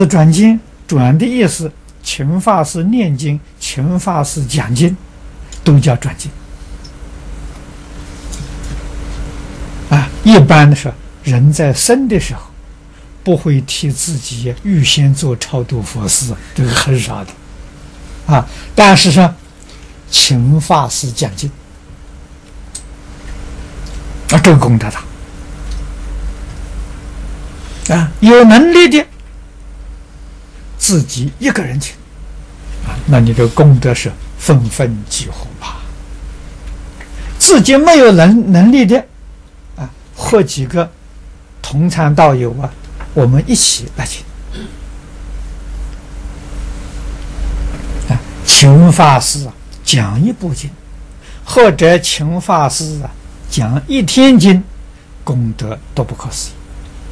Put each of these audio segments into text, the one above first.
转经，转的意思，请法师念经，请法师讲经，都叫转经。一般的是人在生的时候，不会替自己预先做超度佛事，这个很少的。但是说，请法师讲经，这个功德大。有能力的，自己一个人请，那你这个功德是分分几乎吧。自己没有能力的，或几个同参道友我们一起来请。请法师讲一部经，或者请法师讲一天经，功德都不可思议。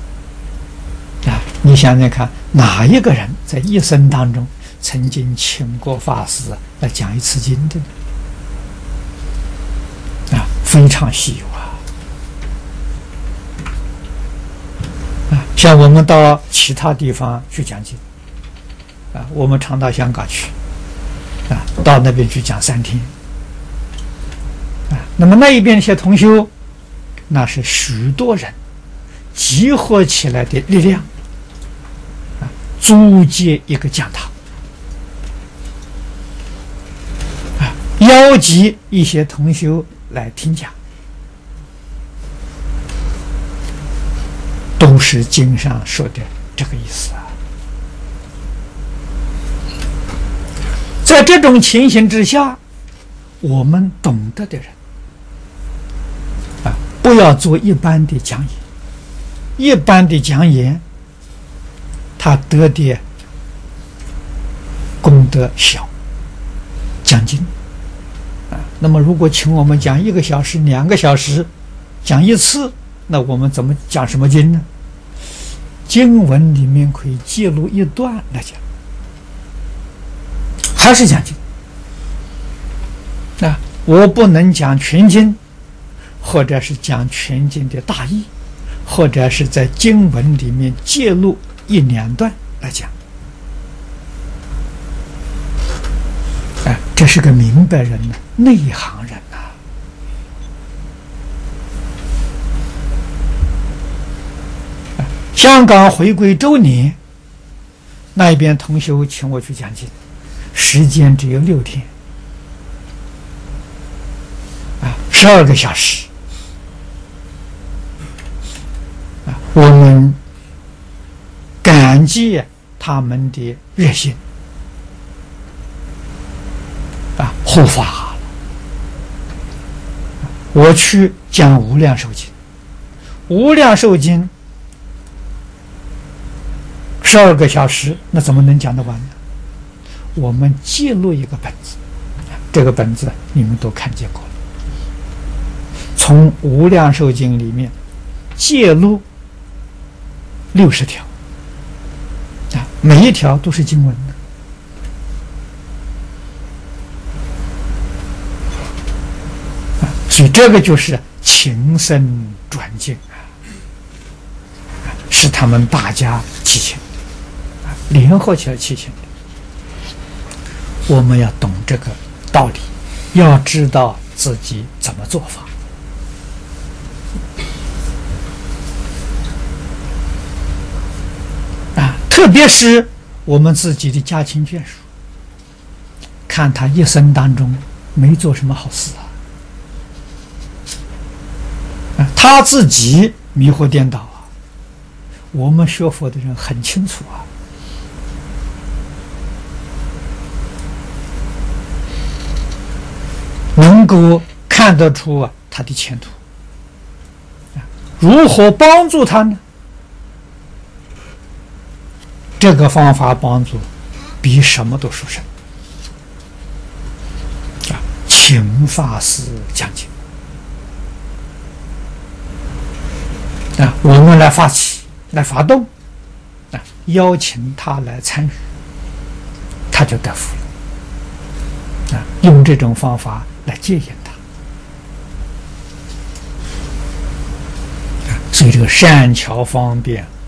你想想看，哪一个人在一生当中曾经请过法师来讲一次经的呢？非常稀有像我们到其他地方去讲经我们常到香港去到那边去讲3天那么那一边一些同修，那是许多人集合起来的力量租借一个讲堂邀集一些同修来听讲，都是经上说的这个意思在这种情形之下，我们懂得的人不要做一般的讲演。一般的讲演他得的功德小，讲经那么如果请我们讲1个小时、2个小时讲一次，那我们怎么讲什么经呢？经文里面可以记录一段来讲，还是讲经我不能讲全经，或者是讲全经的大意，或者是在经文里面记录1、2段来讲这是个明白人内行人香港回归周年，那一边同修请我去讲经，时间只有6天12个小时我们感激他们的热心护法我去讲无量寿经，无量寿经12个小时，那怎么能讲得完呢？我们记录一个本子，这个本子你们都看见过了，从无量寿经里面记录60条每一条都是经文的所以这个就是情深转经是他们大家祈请联合起来祈请的。我们要懂这个道理，要知道自己怎么做法特别是我们自己的家亲眷属，看他一生当中没做什么好事他自己迷惑颠倒我们学佛的人很清楚能够看得出他的前途如何帮助他呢？这个方法帮助比什么都殊胜请法师讲经我们来发起来发动邀请他来参与，他就得福了用这种方法来戒引他所以这个善巧方便